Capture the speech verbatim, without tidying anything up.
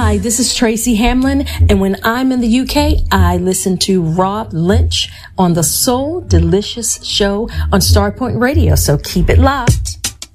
Hi, this is Tracy Hamlin, and when I'm in the U K, I listen to Rob Lynch on the Soul Delicious Show on Starpoint Radio, so keep it locked.